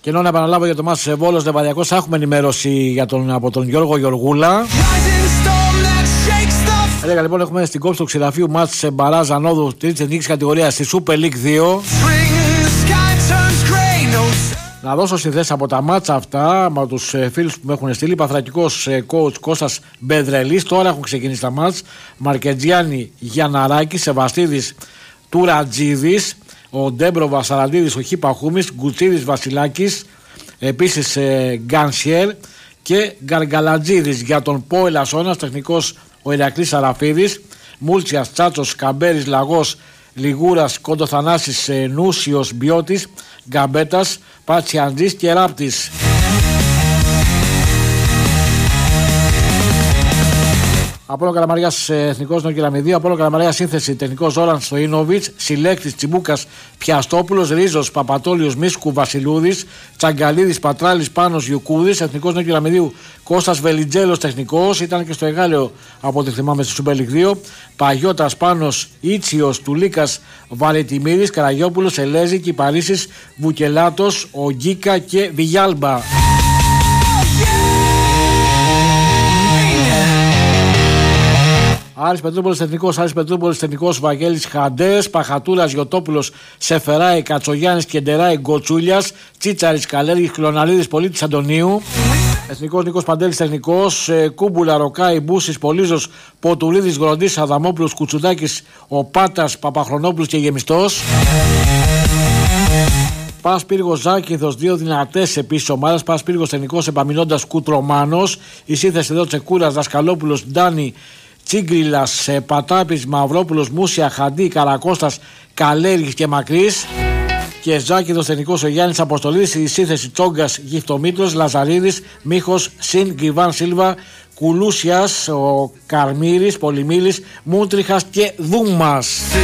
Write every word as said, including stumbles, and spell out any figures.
Και ενώ να επαναλάβω για το μάτς Βόλος Λεβαδιακός, θα έχουμε ενημέρωση για τον, από τον Γιώργο Γεωργούλα. Έλεγα λοιπόν, έχουμε στην κόψη του Ξηραφείου μάτς σε μπαράζ ανόδου τρίτης εθνικής κατηγορίας στη Super League δύο. Να δώσω συνδέσεις από τα μάτσα αυτά με τους φίλους που με έχουν στείλει. Παθρακικός coach Κώστας Μπεδρελής. Τώρα έχουν ξεκινήσει τα μάτς. Μαρκετζιάννη Γιανναράκης, Σεβαστίδης Τουρατζίδης, ο Ντέμπρο Βασαραντίδης, ο Χίπαχούμης, Γκουτσίδης Βασιλάκης, επίσης ε, Γκανσιέρ και Γκαργαλατζίδης. Για τον Πόελα Σόνας, τεχνικός ο Ηρακλής Σαραφίδης, Μούλτσιας Τσάτσος Καμπέρης Λαγός Λιγούρας Κοντοθανάσης ε, Νούσιος Μπιώτης, Γκαμπέτας Πατσιαντζής και Ράπτης. Απόλλων Καλαμαρίας εθνικός Νοκυραμιδίου, Απόλλων Καλαμαρίας σύνθεση τεχνικός Ζόραν Στοϊνόβιτς, συλλέκτης Τσιμπούκας Πιαστόπουλος, Ρίζος Παπατόλιος Μίσκου Βασιλούδης, Τσαγκαλίδης Πατράλης Πάνος Γιουκούδης, εθνικός Νοκυραμιδίου Κώστας Βελιτζέλος τεχνικός, ήταν και στο Εγάλεο από ό,τι θυμάμαι στη Super League δύο, Παγιώτας Πάνος Ήτσιος Τουλίκας Βαρετιμίδης, Καραγιόπουλος Ελέζη Κυπαρίσης Βουκελάτος, ο Γκίκα και Βιγιάλμπα. Άρης Πετρούπολης τεχνικός, Άρης Πετρούπολης τεχνικός Βαγγέλης Χαντές, Παχατούλας Γιωτόπουλος Σεφεράη Κατσογιάννης Κεντεράη Γκοτσούλιας, Τσίτσαρης Καλέργης Κλωναρίδης Πολίτης Αντωνίου, εθνικός Νίκος Παντέλης τεχνικός, Κούμπουλα Ροκάη Μπούσης Πολύζος Ποτουλίδης Γροντής Αδαμόπουλος Κουτσουδάκης ο Πάτας Παπαχρονόπουλος και Γεμιστός. Πας Πύργος Ζάκηθος, δύο δυνατές επίσης ομάδες. Πας Πύργος τεχνικός Επαμεινώντας Κουτρομάνος, η σύνθεση εδώ Τσεκούρας Δασκαλόπουλος Ντάνη Τσίγκριλας, Πατάπης, Μαυρόπουλος, Μούσια, Χαντί, Καρακώστας, Καλέργης και Μακρύς. Και Ζάκηδος τεχνικός ο Γιάννης Αποστολίδης, η σύνθεση Τσόγκας, Γυφτομήτρος, Λαζαρίδης, Μίχος, Συν, Γκιβάν Σίλβα, Κουλούσιας, ο Καρμύρης, Πολυμήλης, Μούντριχας και Δούμας.